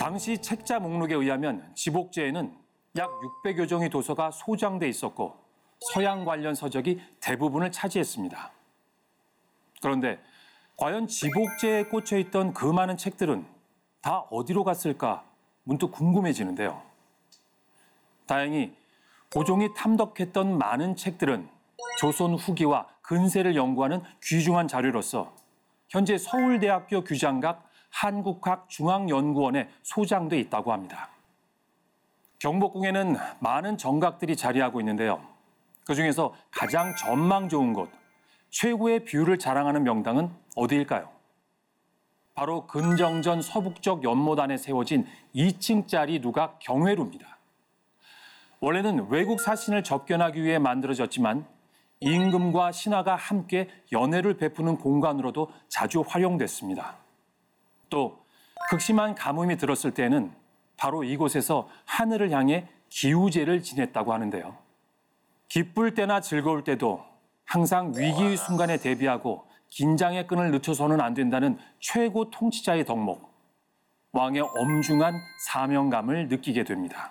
당시 책자 목록에 의하면 지복제에는 약 600여 종의 도서가 소장돼 있었고 서양 관련 서적이 대부분을 차지했습니다. 그런데 과연 지복제에 꽂혀 있던 그 많은 책들은 다 어디로 갔을까 문득 궁금해지는데요. 다행히 고종이 탐독했던 많은 책들은 조선 후기와 근세를 연구하는 귀중한 자료로서 현재 서울대학교 규장각 한국학중앙연구원에 소장돼 있다고 합니다. 경복궁에는 많은 정각들이 자리하고 있는데요. 그중에서 가장 전망 좋은 곳, 최고의 뷰를 자랑하는 명당은 어디일까요? 바로 근정전 서북쪽 연못안에 세워진 2층짜리 누각 경회루입니다. 원래는 외국 사신을 접견하기 위해 만들어졌지만 임금과 신하가 함께 연회를 베푸는 공간으로도 자주 활용됐습니다. 또 극심한 가뭄이 들었을 때에는 바로 이곳에서 하늘을 향해 기우제를 지냈다고 하는데요. 기쁠 때나 즐거울 때도 항상 위기의 순간에 대비하고 긴장의 끈을 늦춰서는 안 된다는 최고 통치자의 덕목, 왕의 엄중한 사명감을 느끼게 됩니다.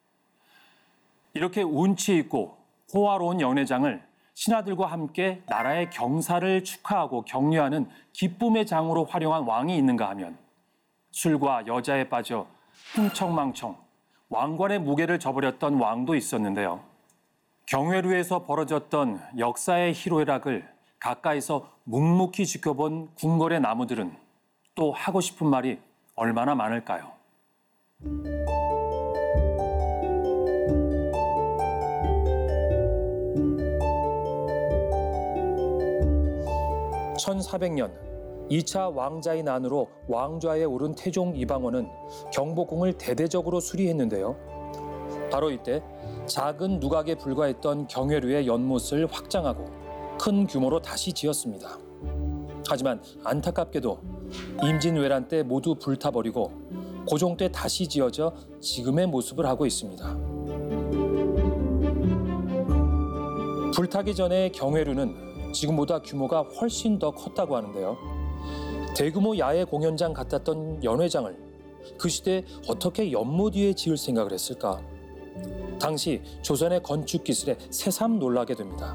이렇게 운치 있고 호화로운 연회장을 신하들과 함께 나라의 경사를 축하하고 격려하는 기쁨의 장으로 활용한 왕이 있는가 하면 술과 여자에 빠져 흥청망청 왕관의 무게를 저버렸던 왕도 있었는데요. 경회루에서 벌어졌던 역사의 희로애락을 가까이서 묵묵히 지켜본 궁궐의 나무들은 또 하고 싶은 말이 얼마나 많을까요? (1400년) 2차 왕자의 난으로 왕좌에 오른 태종 이방원은 경복궁을 대대적으로 수리했는데요. 바로 이때 작은 누각에 불과했던 경회루의 연못을 확장하고 큰 규모로 다시 지었습니다. 하지만 안타깝게도 임진왜란 때 모두 불타버리고 고종 때 다시 지어져 지금의 모습을 하고 있습니다. 불타기 전에 경회루는 지금보다 규모가 훨씬 더 컸다고 하는데요. 대규모 야외 공연장 같았던 연회장을 그 시대에 어떻게 연못 위에 지을 생각을 했을까? 당시 조선의 건축 기술에 새삼 놀라게 됩니다.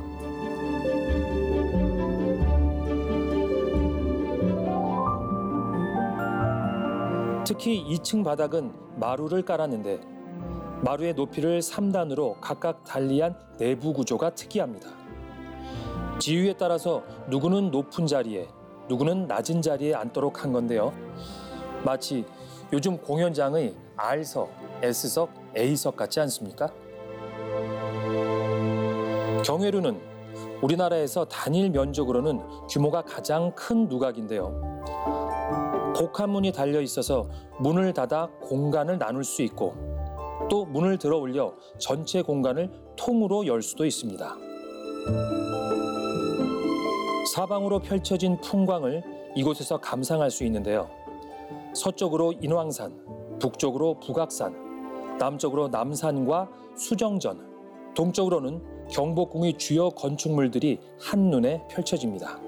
특히 2층 바닥은 마루를 깔았는데 마루의 높이를 3단으로 각각 달리한 내부 구조가 특이합니다. 지위에 따라서 누구는 높은 자리에, 누구는 낮은 자리에 앉도록 한 건데요. 마치 요즘 공연장의 R석, S석, A석 같지 않습니까? 경회루는 우리나라에서 단일 면적으로는 규모가 가장 큰 누각인데요. 복합문이 달려 있어서 문을 닫아 공간을 나눌 수 있고 또 문을 들어 올려 전체 공간을 통으로 열 수도 있습니다. 사방으로 펼쳐진 풍광을 이곳에서 감상할 수 있는데요. 서쪽으로 인왕산, 북쪽으로 북악산, 남쪽으로 남산과 수정전, 동쪽으로는 경복궁의 주요 건축물들이 한눈에 펼쳐집니다.